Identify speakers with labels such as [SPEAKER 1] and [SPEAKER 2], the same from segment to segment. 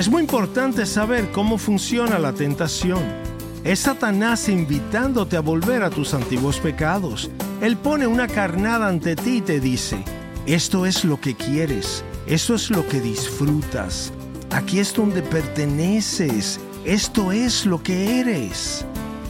[SPEAKER 1] Es muy importante saber cómo funciona la tentación. Es Satanás invitándote a volver a tus antiguos pecados. Él pone una carnada ante ti y te dice: esto es lo que quieres, eso es lo que disfrutas, aquí es donde perteneces, esto es lo que eres.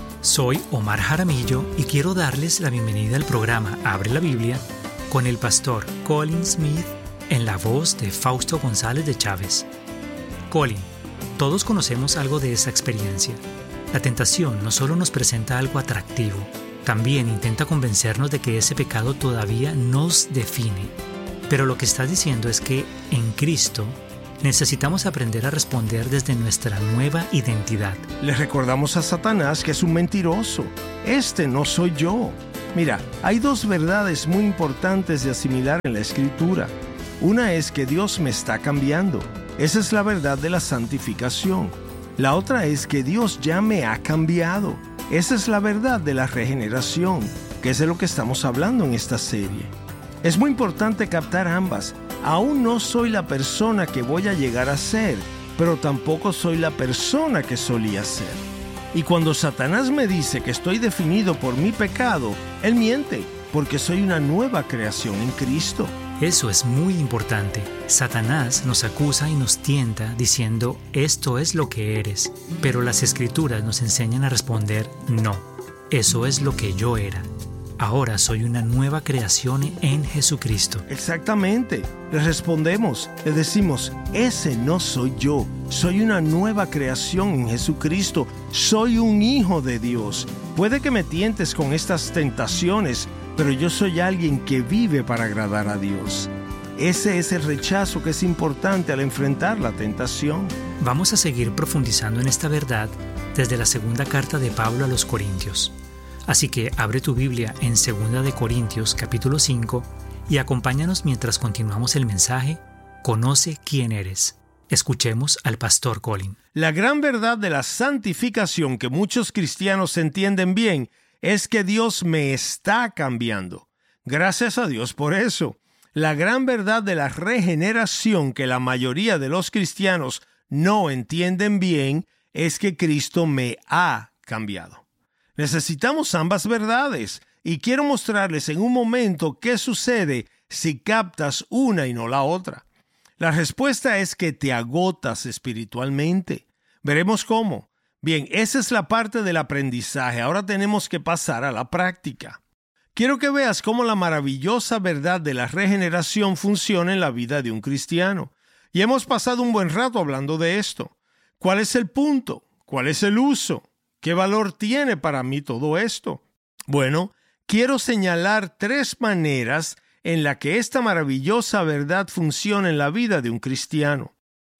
[SPEAKER 2] Soy Omar Jaramillo y quiero darles la bienvenida al programa Abre la Biblia con el pastor Colin Smith en la voz de Fausto González de Chávez. Colin, todos conocemos algo de esa experiencia. La tentación no solo nos presenta algo atractivo, también intenta convencernos de que ese pecado todavía nos define. Pero lo que estás diciendo es que en Cristo necesitamos aprender a responder desde nuestra nueva identidad.
[SPEAKER 1] Le recordamos a Satanás que es un mentiroso. Este no soy yo. Mira, hay dos verdades muy importantes de asimilar en la Escritura. Una es que Dios me está cambiando. Esa es la verdad de la santificación. La otra es que Dios ya me ha cambiado. Esa es la verdad de la regeneración, que es de lo que estamos hablando en esta serie. Es muy importante captar ambas. Aún no soy la persona que voy a llegar a ser, pero tampoco soy la persona que solía ser. Y cuando Satanás me dice que estoy definido por mi pecado, él miente, porque soy una nueva creación en Cristo.
[SPEAKER 2] Eso es muy importante. Satanás nos acusa y nos tienta diciendo: esto es lo que eres. Pero las Escrituras nos enseñan a responder: no, eso es lo que yo era. Ahora soy una nueva creación en Jesucristo.
[SPEAKER 1] Exactamente. Le respondemos, le decimos: ese no soy yo. Soy una nueva creación en Jesucristo. Soy un hijo de Dios. Puede que me tientes con estas tentaciones, pero yo soy alguien que vive para agradar a Dios. Ese es el rechazo que es importante al enfrentar la tentación.
[SPEAKER 2] Vamos a seguir profundizando en esta verdad desde la segunda carta de Pablo a los Corintios. Así que abre tu Biblia en 2 de Corintios capítulo 5 y acompáñanos mientras continuamos el mensaje Conoce quién eres. Escuchemos al pastor Colin.
[SPEAKER 1] La gran verdad de la santificación que muchos cristianos entienden bien es que Dios me está cambiando. Gracias a Dios por eso. La gran verdad de la regeneración que la mayoría de los cristianos no entienden bien es que Cristo me ha cambiado. Necesitamos ambas verdades y quiero mostrarles en un momento qué sucede si captas una y no la otra. La respuesta es que te agotas espiritualmente. Veremos cómo. Bien, esa es la parte del aprendizaje. Ahora tenemos que pasar a la práctica. Quiero que veas cómo la maravillosa verdad de la regeneración funciona en la vida de un cristiano. Y hemos pasado un buen rato hablando de esto. ¿Cuál es el punto? ¿Cuál es el uso? ¿Qué valor tiene para mí todo esto? Bueno, quiero señalar 3 maneras en las que esta maravillosa verdad funciona en la vida de un cristiano.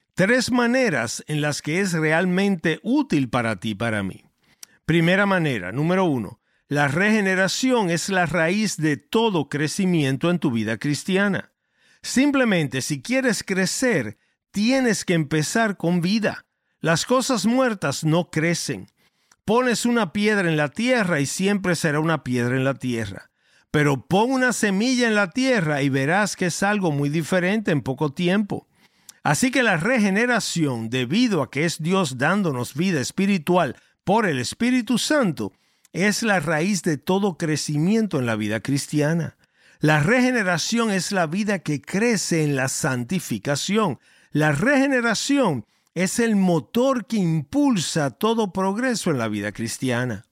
[SPEAKER 1] 3 maneras en las que es realmente útil para ti y para mí. Primera manera, número 1. La regeneración es la raíz de todo crecimiento en tu vida cristiana. Simplemente, si quieres crecer, tienes que empezar con vida. Las cosas muertas no crecen. Pones una piedra en la tierra y siempre será una piedra en la tierra. Pero pon una semilla en la tierra y verás que es algo muy diferente en poco tiempo. Así que la regeneración, debido a que es Dios dándonos vida espiritual por el Espíritu Santo, es la raíz de todo crecimiento en la vida cristiana. La regeneración es la vida que crece en la santificación. La regeneración es el motor que impulsa todo progreso en la vida cristiana.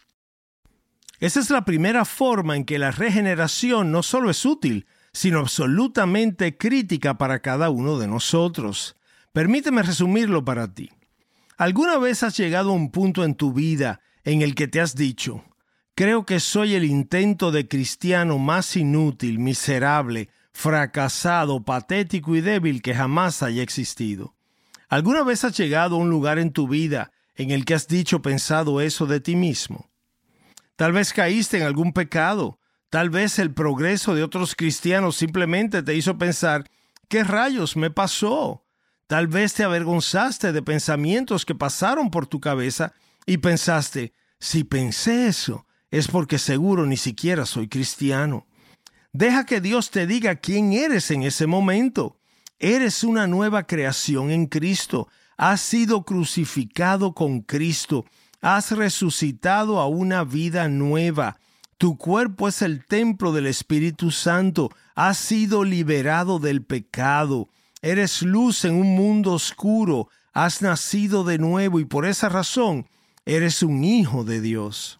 [SPEAKER 1] Esa es la primera forma en que la regeneración no solo es útil, sino absolutamente crítica para cada uno de nosotros. Permíteme resumirlo para ti. ¿Alguna vez has llegado a un punto en tu vida en el que te has dicho: creo que soy el intento de cristiano más inútil, miserable, fracasado, patético y débil que jamás haya existido? ¿Alguna vez has llegado a un lugar en tu vida en el que has pensado eso de ti mismo? Tal vez caíste en algún pecado. Tal vez el progreso de otros cristianos simplemente te hizo pensar: ¿qué rayos me pasó? Tal vez te avergonzaste de pensamientos que pasaron por tu cabeza y pensaste: si pensé eso, es porque seguro ni siquiera soy cristiano. Deja que Dios te diga quién eres en ese momento. Eres una nueva creación en Cristo. Has sido crucificado con Cristo. Has resucitado a una vida nueva. Tu cuerpo es el templo del Espíritu Santo. Has sido liberado del pecado. Eres luz en un mundo oscuro. Has nacido de nuevo y por esa razón eres un hijo de Dios.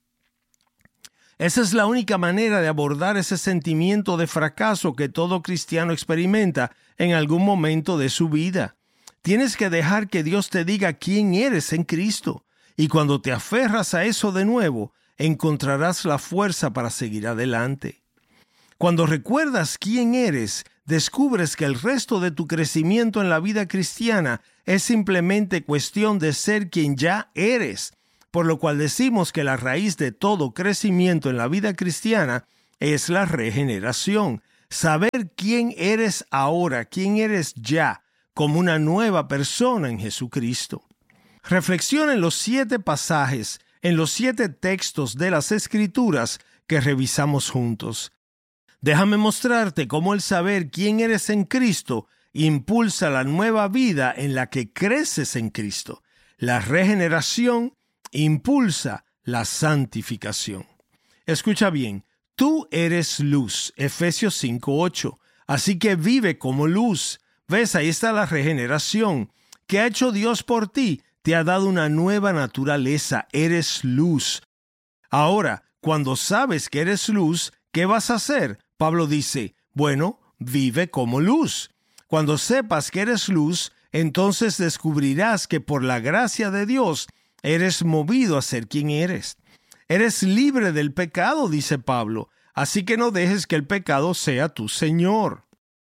[SPEAKER 1] Esa es la única manera de abordar ese sentimiento de fracaso que todo cristiano experimenta en algún momento de su vida. Tienes que dejar que Dios te diga quién eres en Cristo. Y cuando te aferras a eso de nuevo, encontrarás la fuerza para seguir adelante. Cuando recuerdas quién eres, descubres que el resto de tu crecimiento en la vida cristiana es simplemente cuestión de ser quien ya eres. Por lo cual decimos que la raíz de todo crecimiento en la vida cristiana es la regeneración. Saber quién eres ahora, quién eres ya, como una nueva persona en Jesucristo. Reflexiona en los 7 pasajes, en los 7 textos de las Escrituras que revisamos juntos. Déjame mostrarte cómo el saber quién eres en Cristo impulsa la nueva vida en la que creces en Cristo. La regeneración impulsa la santificación. Escucha bien, tú eres luz, Efesios 5:8, así que vive como luz. ¿Ves? Ahí está la regeneración. ¿Qué ha hecho Dios por ti? Te ha dado una nueva naturaleza, eres luz. Ahora, cuando sabes que eres luz, ¿qué vas a hacer? Pablo dice, bueno, vive como luz. Cuando sepas que eres luz, entonces descubrirás que por la gracia de Dios, eres movido a ser quien eres. Eres libre del pecado, dice Pablo, así que no dejes que el pecado sea tu señor.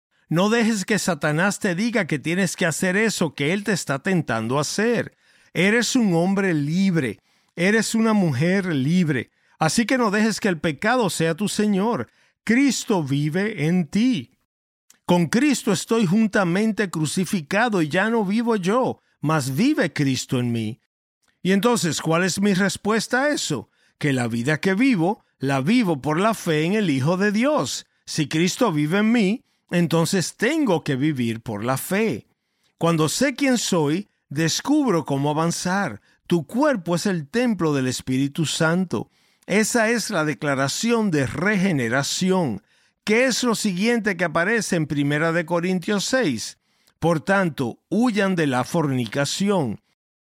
[SPEAKER 1] No dejes que Satanás te diga que tienes que hacer eso que él te está tentando a hacer. Eres un hombre libre, eres una mujer libre, así que no dejes que el pecado sea tu señor. Cristo vive en ti. Con Cristo estoy juntamente crucificado y ya no vivo yo, mas vive Cristo en mí. Y entonces, ¿cuál es mi respuesta a eso? Que la vida que vivo, la vivo por la fe en el Hijo de Dios. Si Cristo vive en mí, entonces tengo que vivir por la fe. Cuando sé quién soy, descubro cómo avanzar. Tu cuerpo es el templo del Espíritu Santo. Esa es la declaración de regeneración. ¿Qué es lo siguiente que aparece en 1 Corintios 6? Por tanto, huyan de la fornicación.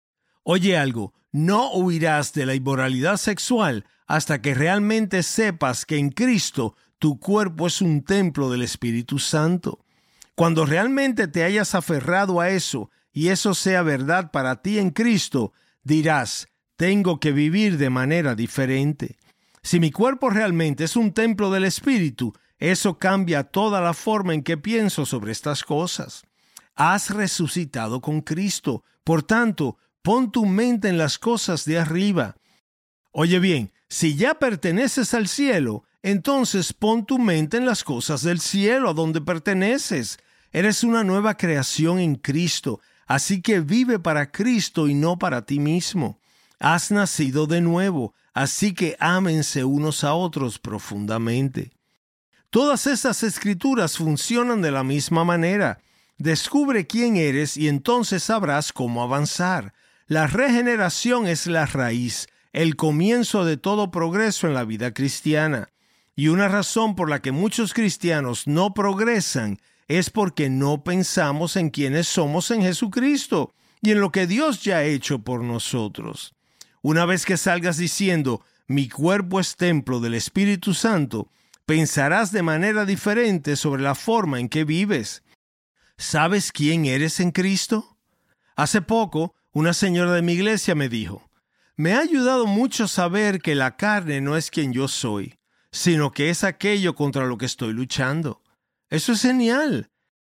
[SPEAKER 1] Oye algo, no huirás de la inmoralidad sexual hasta que realmente sepas que en Cristo tu cuerpo es un templo del Espíritu Santo. Cuando realmente te hayas aferrado a eso y eso sea verdad para ti en Cristo, dirás, tengo que vivir de manera diferente. Si mi cuerpo realmente es un templo del Espíritu, eso cambia toda la forma en que pienso sobre estas cosas. Has resucitado con Cristo, por tanto, pon tu mente en las cosas de arriba. Oye bien, si ya perteneces al cielo, entonces pon tu mente en las cosas del cielo, a donde perteneces. Eres una nueva creación en Cristo, así que vive para Cristo y no para ti mismo. Has nacido de nuevo, así que ámense unos a otros profundamente. Todas estas escrituras funcionan de la misma manera. Descubre quién eres y entonces sabrás cómo avanzar. La regeneración es la raíz, el comienzo de todo progreso en la vida cristiana. Y una razón por la que muchos cristianos no progresan es porque no pensamos en quiénes somos en Jesucristo y en lo que Dios ya ha hecho por nosotros. Una vez que salgas diciendo, mi cuerpo es templo del Espíritu Santo, pensarás de manera diferente sobre la forma en que vives. ¿Sabes quién eres en Cristo? Hace poco, una señora de mi iglesia me dijo, me ha ayudado mucho saber que la carne no es quien yo soy, sino que es aquello contra lo que estoy luchando. Eso es genial.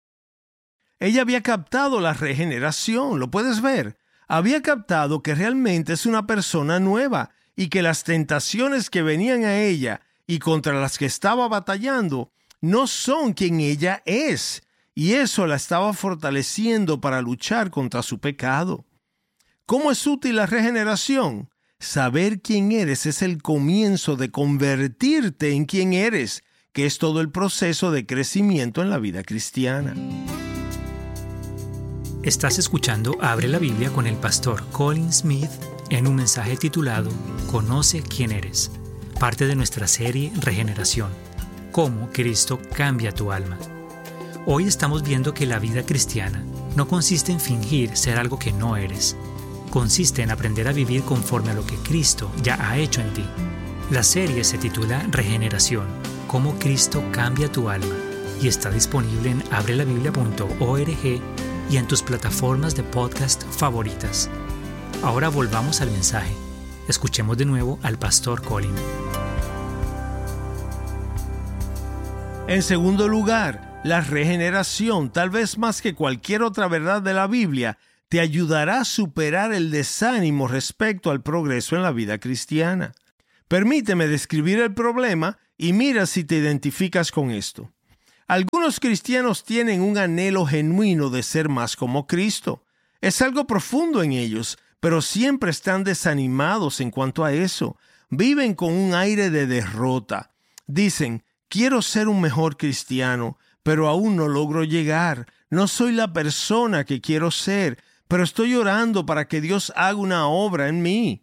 [SPEAKER 1] Ella había captado la regeneración, ¿lo puedes ver? Había captado que realmente es una persona nueva y que las tentaciones que venían a ella y contra las que estaba batallando no son quien ella es, y eso la estaba fortaleciendo para luchar contra su pecado. ¿Cómo es útil la regeneración? Saber quién eres es el comienzo de convertirte en quien eres, que es todo el proceso de crecimiento en la vida cristiana.
[SPEAKER 2] Estás escuchando Abre la Biblia con el pastor Colin Smith en un mensaje titulado Conoce quién eres, parte de nuestra serie Regeneración, cómo Cristo cambia tu alma. Hoy estamos viendo que la vida cristiana no consiste en fingir ser algo que no eres. Consiste en aprender a vivir conforme a lo que Cristo ya ha hecho en ti. La serie se titula Regeneración, cómo Cristo cambia tu alma, y está disponible en abrelabiblia.org y en tus plataformas de podcast favoritas. Ahora volvamos al mensaje. Escuchemos de nuevo al pastor Colin.
[SPEAKER 1] En segundo lugar, la regeneración, tal vez más que cualquier otra verdad de la Biblia, te ayudará a superar el desánimo respecto al progreso en la vida cristiana. Permíteme describir el problema y mira si te identificas con esto. Algunos cristianos tienen un anhelo genuino de ser más como Cristo. Es algo profundo en ellos, pero siempre están desanimados en cuanto a eso. Viven con un aire de derrota. Dicen, quiero ser un mejor cristiano, pero aún no logro llegar. No soy la persona que quiero ser, pero estoy orando para que Dios haga una obra en mí.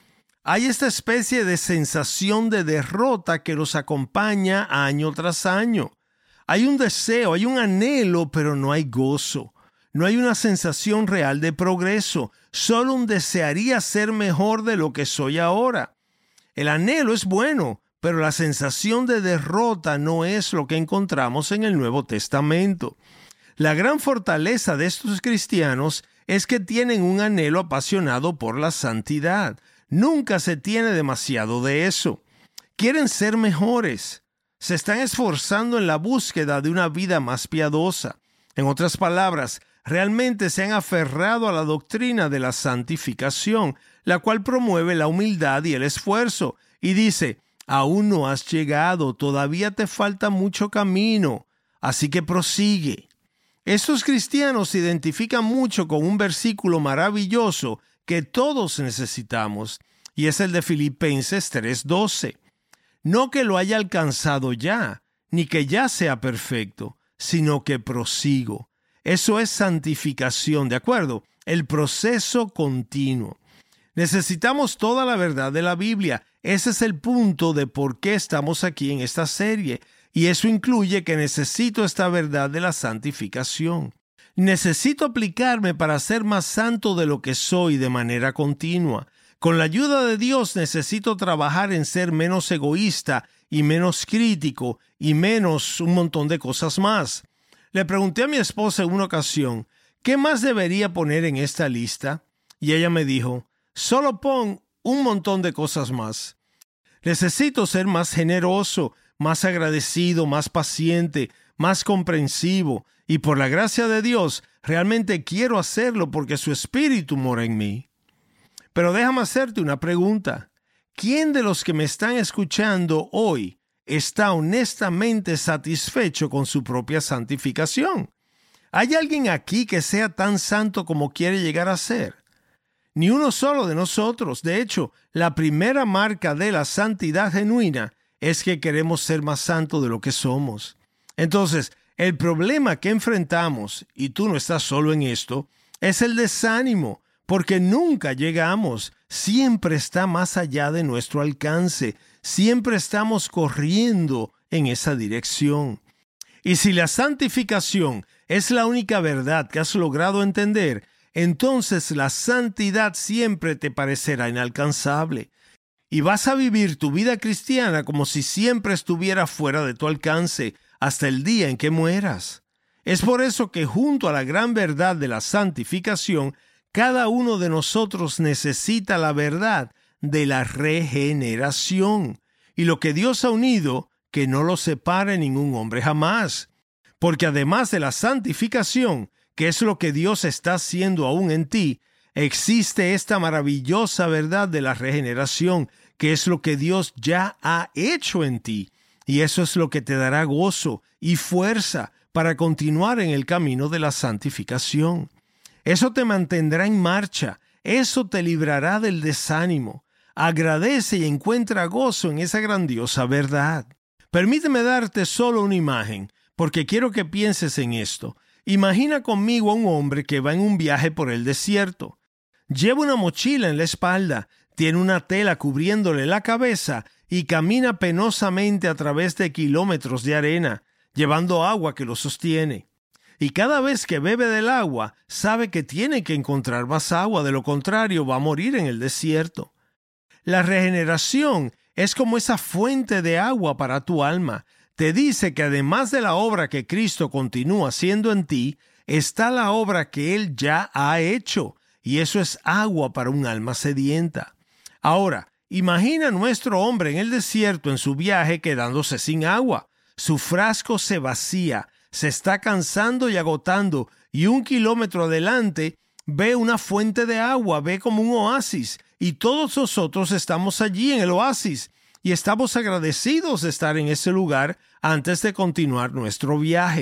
[SPEAKER 1] Hay esta especie de sensación de derrota que los acompaña año tras año. Hay un deseo, hay un anhelo, pero no hay gozo. No hay una sensación real de progreso. Solo un desearía ser mejor de lo que soy ahora. El anhelo es bueno, pero la sensación de derrota no es lo que encontramos en el Nuevo Testamento. La gran fortaleza de estos cristianos es que tienen un anhelo apasionado por la santidad. Nunca se tiene demasiado de eso. Quieren ser mejores. Se están esforzando en la búsqueda de una vida más piadosa. En otras palabras, realmente se han aferrado a la doctrina de la santificación, la cual promueve la humildad y el esfuerzo, y dice, aún no has llegado, todavía te falta mucho camino, así que prosigue. Estos cristianos se identifican mucho con un versículo maravilloso que todos necesitamos, y es el de Filipenses 3:12. No que lo haya alcanzado ya, ni que ya sea perfecto, sino que prosigo. Eso es santificación, ¿de acuerdo? El proceso continuo. Necesitamos toda la verdad de la Biblia. Ese es el punto de por qué estamos aquí en esta serie. Y eso incluye que necesito esta verdad de la santificación. Necesito aplicarme para ser más santo de lo que soy de manera continua. Con la ayuda de Dios necesito trabajar en ser menos egoísta y menos crítico y menos un montón de cosas más. Le pregunté a mi esposa en una ocasión, ¿qué más debería poner en esta lista? Y ella me dijo, solo pon un montón de cosas más. Necesito ser más generoso, más agradecido, más paciente, más comprensivo. Y por la gracia de Dios, realmente quiero hacerlo porque su Espíritu mora en mí. Pero déjame hacerte una pregunta. ¿Quién de los que me están escuchando hoy está honestamente satisfecho con su propia santificación? ¿Hay alguien aquí que sea tan santo como quiere llegar a ser? Ni uno solo de nosotros. De hecho, la primera marca de la santidad genuina es que queremos ser más santos de lo que somos. Entonces, el problema que enfrentamos, y tú no estás solo en esto, es el desánimo. Porque nunca llegamos, siempre está más allá de nuestro alcance, siempre estamos corriendo en esa dirección. Y si la santificación es la única verdad que has logrado entender, entonces la santidad siempre te parecerá inalcanzable. Y vas a vivir tu vida cristiana como si siempre estuviera fuera de tu alcance, hasta el día en que mueras. Es por eso que junto a la gran verdad de la santificación, cada uno de nosotros necesita la verdad de la regeneración. Y lo que Dios ha unido, que no lo separe ningún hombre jamás. Porque además de la santificación, que es lo que Dios está haciendo aún en ti, existe esta maravillosa verdad de la regeneración, que es lo que Dios ya ha hecho en ti. Y eso es lo que te dará gozo y fuerza para continuar en el camino de la santificación. Eso te mantendrá en marcha, eso te librará del desánimo. Agradece y encuentra gozo en esa grandiosa verdad. Permíteme darte solo una imagen, porque quiero que pienses en esto. Imagina conmigo a un hombre que va en un viaje por el desierto. Lleva una mochila en la espalda, tiene una tela cubriéndole la cabeza y camina penosamente a través de kilómetros de arena, llevando agua que lo sostiene. Y cada vez que bebe del agua, sabe que tiene que encontrar más agua, de lo contrario va a morir en el desierto. La regeneración es como esa fuente de agua para tu alma. Te dice que además de la obra que Cristo continúa haciendo en ti, está la obra que Él ya ha hecho, y eso es agua para un alma sedienta. Ahora, imagina a nuestro hombre en el desierto en su viaje quedándose sin agua. Su frasco se vacía, se está cansando y agotando, y 1 kilómetro adelante ve una fuente de agua, ve como un oasis, y todos nosotros estamos allí en el oasis, y estamos agradecidos de estar en ese lugar antes de continuar nuestro viaje.